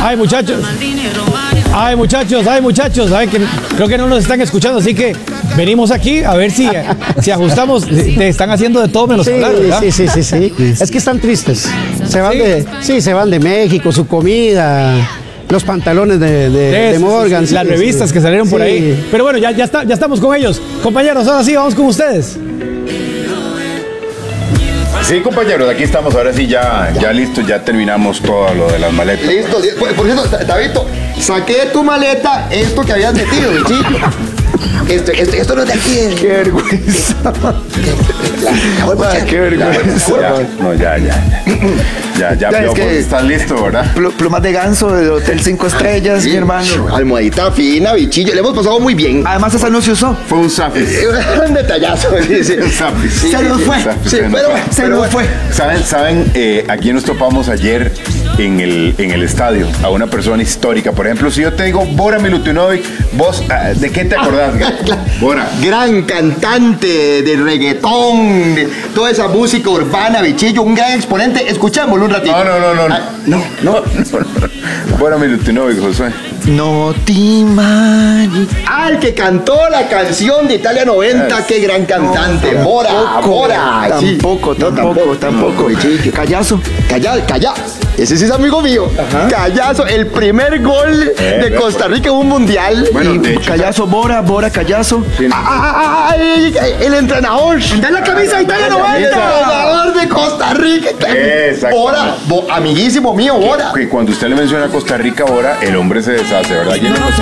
Ay, muchachos. Ay, que creo que no nos están escuchando, así que venimos aquí a ver si ajustamos. Te están haciendo de todo menos hablar, ¿verdad? Sí. Es que están tristes. Se van de México, su comida, los pantalones de Morgan. Las revistas que salieron por ahí. Pero bueno, ya estamos con ellos. Compañeros, ahora sí, vamos con ustedes. Sí, compañeros, aquí estamos, ahora sí, ya listos, ya terminamos todo lo de las maletas. Listo. Por cierto, Davidito, saqué de tu maleta esto que habías metido, chico. Esto no es de aquí. Qué vergüenza. Qué vergüenza. Ya, es que estás listo, ¿verdad? Plumas de ganso del Hotel 5 Estrellas, sí, mi hermano. Almohadita fina, bichillo. Le hemos pasado muy bien. Además, esa no se usó. Fue un zafis. Un detallazo. Un zafis. Se nos fue. Se nos fue. ¿Saben? ¿A quién nos topamos ayer en el estadio? A una persona histórica. Por ejemplo, si yo te digo Bora Milutinovic, vos, ¿de qué te acordás? Bora. Gran cantante de reggaetón, de toda esa música urbana, bichillo, un gran exponente. Escuchémoslo un ratito. No. Bora Milutinovic, Josué. No te imaginas. El que cantó la canción de Italia 90, qué gran cantante. Bora. Tampoco. Callazo. Ese sí es amigo mío. Ajá. Callazo, el primer gol de Costa Rica en un mundial. Bueno, de hecho, Callazo, Bora, Callazo. Sí. El entrenador. De la camisa de Italia 90. El entrenador de Costa Rica. Bora, amiguísimo mío, Bora. Que cuando usted le menciona a Costa Rica, Bora, el hombre se deshace, ¿verdad?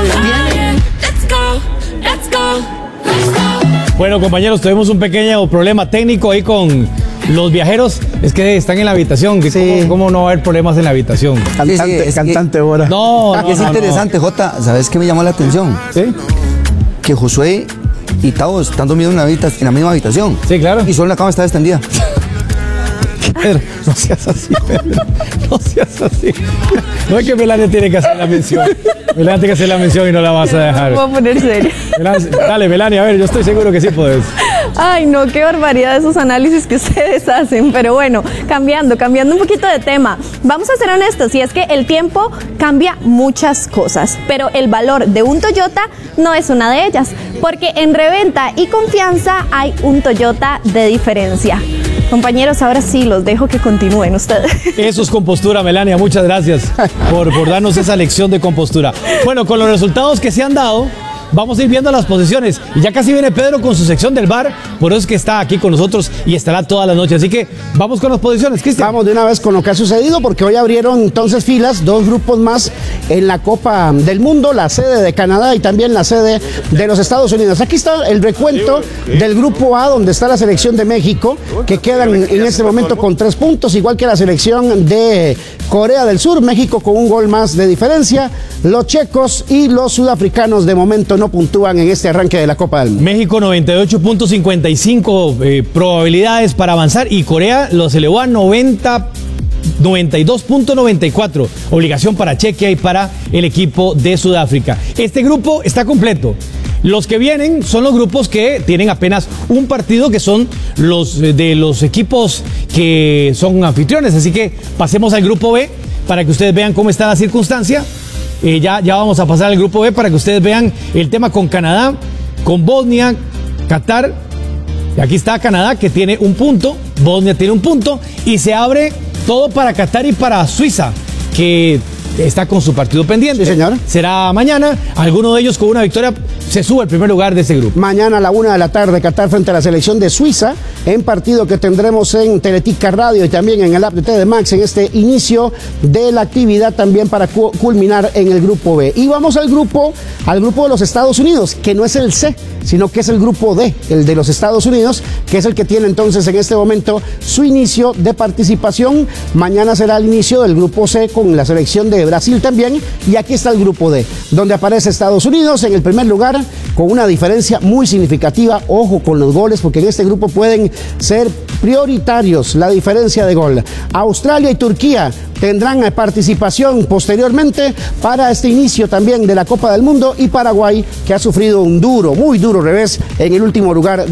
Bueno, compañeros, tuvimos un pequeño problema técnico ahí con los viajeros. Es que están en la habitación. Sí. ¿Cómo no va a haber problemas en la habitación? Cantante Bora. No. Es interesante, Jota. ¿Sabes qué me llamó la atención? ¿Sí? Que Josué y Tavo están dormidos en la misma habitación. Sí, claro. Y solo la cama está extendida. Pedro, no seas así, Pedro. No seas así. No es que Melania tiene que hacer la mención. Melania tiene que hacer la mención y no la vas a dejar. Me voy a poner seria. Dale, Melania, a ver, yo estoy seguro que sí puedes. Ay, no, qué barbaridad esos análisis que ustedes hacen. Pero bueno, cambiando un poquito de tema. Vamos a ser honestos, y es que el tiempo cambia muchas cosas, pero el valor de un Toyota no es una de ellas, porque en reventa y confianza hay un Toyota de diferencia. Compañeros, ahora sí, los dejo que continúen ustedes. Eso es compostura, Melania. Muchas gracias por darnos esa lección de compostura. Bueno, con los resultados que se han dado, vamos a ir viendo las posiciones. Y ya casi viene Pedro con su sección del VAR. Por eso es que está aquí con nosotros y estará toda la noche. Así que vamos con las posiciones, Cristian. Vamos de una vez con lo que ha sucedido, porque hoy abrieron entonces filas 2 grupos más en la Copa del Mundo, la sede de Canadá y también la sede de los Estados Unidos. Aquí está el recuento del grupo A, donde está la selección de México, que quedan en este momento con 3 puntos, igual que la selección de Corea del Sur. México con un gol más de diferencia. Los checos y los sudafricanos de momento no puntúan en este arranque de la Copa del Mundo. México 98.55 probabilidades para avanzar, y Corea los elevó a 92.94, obligación para Chequia y para el equipo de Sudáfrica. Este grupo está completo. Los que vienen son los grupos que tienen apenas un partido, que son los de los equipos que son anfitriones. Así que pasemos al grupo B para que ustedes vean cómo está la circunstancia. Ya vamos a pasar al grupo B para que ustedes vean el tema con Canadá, con Bosnia, Qatar. Y aquí está Canadá, que tiene un punto, Bosnia tiene un punto, y se abre todo para Qatar y para Suiza, que está con su partido pendiente. Sí, señor. Será mañana. Alguno de ellos con una victoria se sube al primer lugar de este grupo. Mañana a la 1 de la tarde, Qatar frente a la selección de Suiza, en partido que tendremos en Teletica Radio y también en el app de TD Max en este inicio de la actividad, también para culminar en el grupo B. Y vamos al grupo de los Estados Unidos, que no es el C, sino que es el grupo D, el de los Estados Unidos, que es el que tiene entonces en este momento su inicio de participación. Mañana será el inicio del grupo C con la selección de Brasil también, y aquí está el grupo D, donde aparece Estados Unidos en el primer lugar con una diferencia muy significativa. Ojo con los goles, porque en este grupo pueden ser prioritarios la diferencia de gol. Australia y Turquía tendrán participación posteriormente para este inicio también de la Copa del Mundo, y Paraguay, que ha sufrido un muy duro revés en el último lugar